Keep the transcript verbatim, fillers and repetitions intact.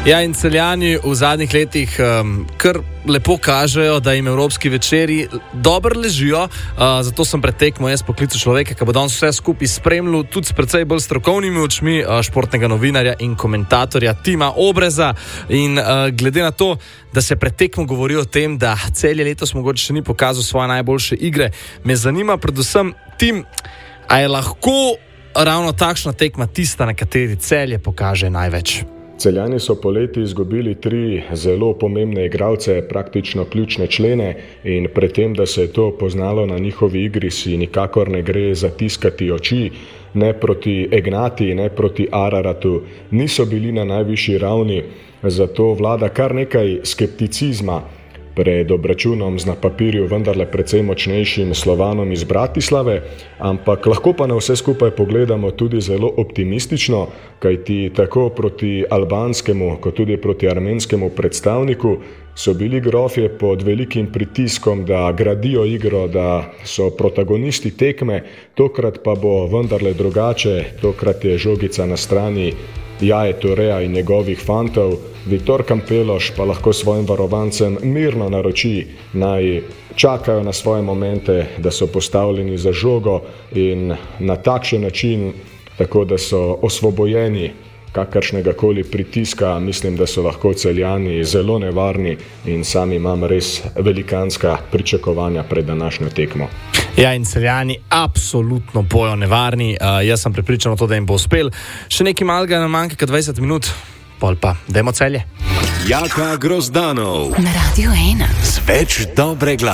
Ja, in Celjani v zadnjih letih um, kar lepo kažejo, da jim evropski večeri dobro ležijo. Uh, zato sem pred tekmo jaz poklical človeka, ki bo danes vse skupaj spremljal, tudi s precej bolj strokovnimi očmi, uh, športnega novinarja in komentatorja Tima Obreza. In uh, glede na to, da se pred tekmo govori o tem, da Celje letos mogoče še ni pokazal svoje najboljše igre, me zanima predvsem, Tim, a je lahko ravno takšna tekma tista, na kateri Celje pokaže največ? Celjani so poleti izgubili tri zelo pomembne igralce, praktično ključne člene, in pred tem, da se je to poznalo na njihovi igri, si nikakor ne gre zatiskati oči. Ne proti Egnati, ne proti Araratu niso bili na najvišji ravni, zato vlada kar nekaj skepticizma pred obračunom z na papirju vendarle precej močnejšim Slovanom iz Bratislave, ampak lahko pa na vse skupaj pogledamo tudi zelo optimistično, kajti tako proti albanskemu kot tudi proti armenskemu predstavniku so bili grofje pod velikim pritiskom, da gradijo igro, da so protagonisti tekme, tokrat pa bo vendarle drugače, tokrat je žogica na strani Jaje Toreja in njegovih fantov, Vitor Kampeloš pa lahko svojim varovancem mirno naroči, naj čakajo na svoje momente, da so postavljeni za žogo in na takšen način, tako da so osvobojeni kakršnega koli pritiska. Mislim, da so lahko Celjani zelo nevarni in sami imam res velikanska pričakovanja pred današnjo tekmo. Ja, in Celjani absolutno bojo nevarni. Uh, jaz sem prepričan o to, da jim bo uspel. Še nekaj malega nam manjka, kot dvajset minut. Pol pa, dajmo Celje. Jaka Grozdanov na Radio ena. Z več dobre glasbe.